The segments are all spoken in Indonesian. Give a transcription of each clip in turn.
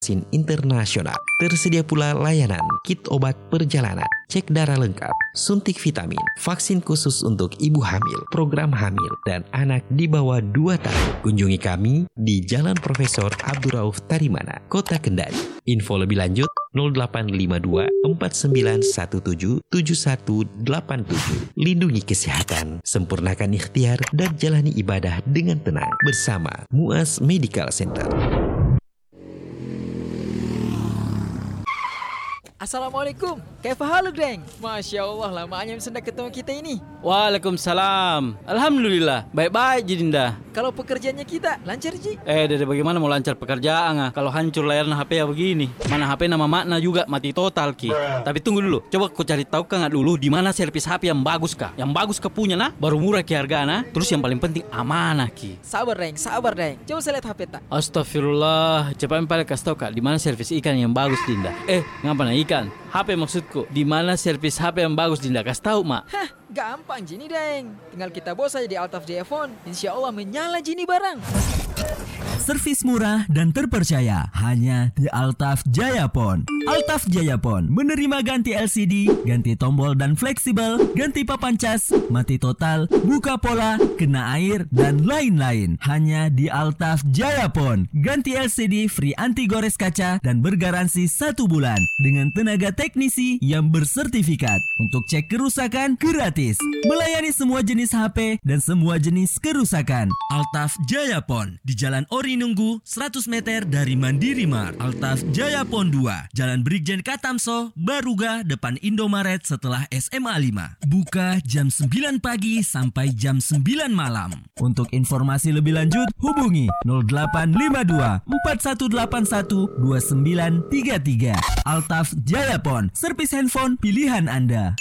vaksin internasional. Tersedia pula layanan kit obat perjalanan, cek darah lengkap, suntik vitamin, vaksin khusus untuk ibu hamil, program hamil, dan anak di bawah 2 tahun. Kunjungi kami di Jalan Profesor Abdurrauf Tarimana, Kota Kendari. Info lebih lanjut 0852 4917 7187. Lindungi kesehatan, sempurnakan ikhtiar, dan jalani ibadah dengan tenang bersama Muaz Medical Center. Assalamualaikum, kaifa haluk deng? Masya Allah, lamanya sudah ketemu kita ini. Waalaikumsalam. Alhamdulillah, baik-baik Jidinda. Kalau pekerjaannya kita lancar Ji? Dede bagaimana mau lancar pekerjaan kalau hancur layarnya HP ya begini. Mana HP nama makna juga mati total Ki. Tapi tunggu dulu, coba ku cari tahu kan dulu di mana servis HP yang bagus kah? Yang bagus ke punya nah, baru murah Ki hargana. Terus yang paling penting amanah Ki. Sabar deng. Coba saya lihat HP tak. Astagfirullah, coba yang paling kasih tahu Kak, di mana servis ikan yang bagus Dinda? Ngapa na ikan? HP maksudku, di mana servis HP yang bagus Dinda? Kasih tahu Mak. Hah, gampang Jini deng. Tinggal kita bawa saja di Altaf Jaya Phone. Insya Allah menyala Jini barang. Servis murah dan terpercaya hanya di Altaf Jaya Phone. Altaf Jaya Phone menerima ganti LCD, ganti tombol dan fleksibel, ganti papan cas, mati total, buka pola, kena air, dan lain-lain. Hanya di Altaf Jaya Phone. Ganti LCD free anti gores kaca dan bergaransi 1 bulan dengan tenaga teknisi yang bersertifikat. Untuk cek kerusakan gratis. Melayani semua jenis HP dan semua jenis kerusakan. Altaf Jaya Phone di Jalan Ori Nunggu 100 meter dari Mandiri Mart. Altaf Jaya Phone 2, Jalan Brigjen Katamso, Baruga, depan Indomaret setelah SMA 5. Buka jam 9 pagi sampai jam 9 malam. Untuk informasi lebih lanjut, hubungi 0852 4181 2933. Altaf Jaya Phone, servis handphone pilihan Anda.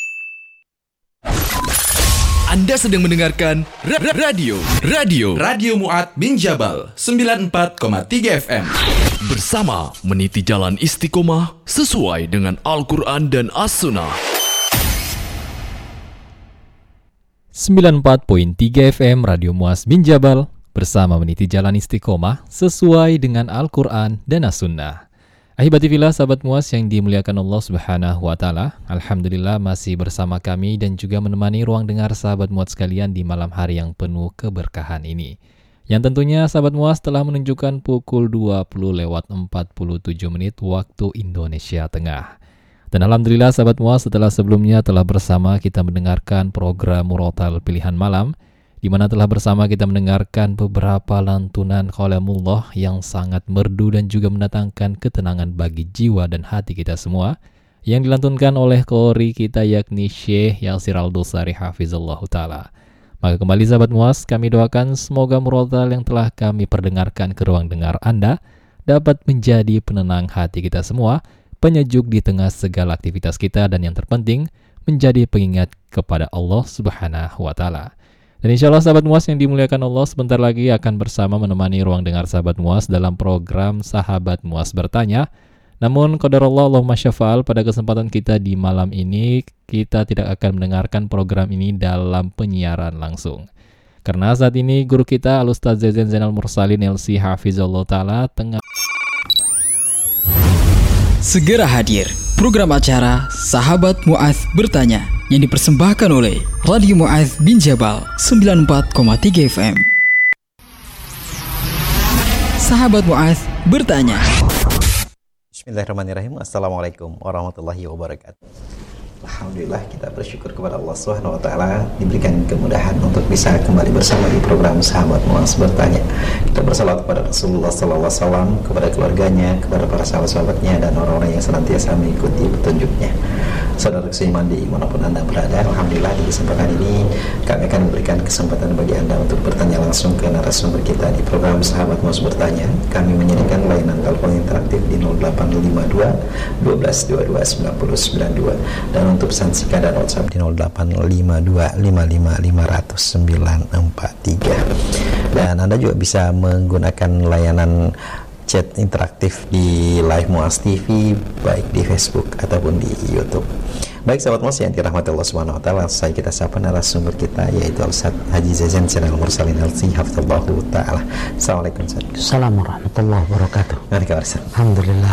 Anda sedang mendengarkan Radio Mu'ad bin Jabal 94,3 FM. Bersama meniti jalan istiqomah sesuai dengan Al-Quran dan As-Sunnah. 94.3 FM Radio Mu'az bin Jabal. Bersama meniti jalan istiqomah sesuai dengan Al-Quran dan As-Sunnah. Ahibatifillah, sahabat Mu'az yang dimuliakan Allah Subhanahu wa Ta'ala. Alhamdulillah masih bersama kami dan juga menemani ruang dengar sahabat Mu'az sekalian di malam hari yang penuh keberkahan ini. Yang tentunya sahabat Mu'az telah menunjukkan pukul 20:47 waktu Indonesia Tengah. Dan Alhamdulillah sahabat Mu'az, setelah sebelumnya telah bersama kita mendengarkan program Murotal Pilihan Malam, di mana telah bersama kita mendengarkan beberapa lantunan kalamullah yang sangat merdu dan juga mendatangkan ketenangan bagi jiwa dan hati kita semua, yang dilantunkan oleh qori kita yakni Syekh Yasir Al-Dosari Hafizallahu Ta'ala. Maka kembali sahabat Mu'az, kami doakan semoga murotal yang telah kami perdengarkan ke ruang dengar Anda dapat menjadi penenang hati kita semua, penyejuk di tengah segala aktivitas kita, dan yang terpenting menjadi pengingat kepada Allah Subhanahu wa Ta'ala. Dan insya Allah sahabat Mu'az yang dimuliakan Allah, sebentar lagi akan bersama menemani ruang dengar sahabat Mu'az dalam program Sahabat Mu'az Bertanya. Namun qadarullah Allahumma syafa'al, pada kesempatan kita di malam ini kita tidak akan mendengarkan program ini dalam penyiaran langsung. Karena saat ini guru kita Al-Ustaz Zainal Mursalin LC Hafizallahu Ta'ala tengah segera hadir program acara Sahabat Mu'az Bertanya yang dipersembahkan oleh Radio Mu'az bin Jabal 94,3 FM. Sahabat Mu'az Bertanya. Bismillahirrahmanirrahim. Assalamualaikum warahmatullahi wabarakatuh. Alhamdulillah, kita bersyukur kepada Allah Subhanahu wa Ta'ala diberikan kemudahan untuk bisa kembali bersama di program Sahabat Mu'az Bertanya. Kita bersalawat kepada Rasulullah sallallahu alaihi wasallam, kepada keluarganya, kepada para sahabat-sahabatnya, dan orang-orang yang senantiasa mengikuti petunjuknya. Saudara seiman dimanapun Anda berada, Alhamdulillah di kesempatan ini kami akan memberikan kesempatan bagi Anda untuk bertanya langsung ke narasumber kita di program Sahabat Mu'az Bertanya. Kami menyediakan layanan telepon interaktif di 0852 1222 9092 dan untuk pesan singkat dan WhatsApp di 0852 55500943. Dan Anda juga bisa menggunakan layanan chat interaktif di Live Mu'az TV, baik di Facebook ataupun di YouTube. Baik sahabat Mu'az yang dirahmati Allah Subhanahu wa Ta'ala, saya kita sapa narasumber kita yaitu Ustaz Haji Zainal Mursalin LC Hafizallahu Ta'ala. Assalamualaikum. Assalamualaikum warahmatullahi wabarakatuh. Mari kita bersama. Alhamdulillah.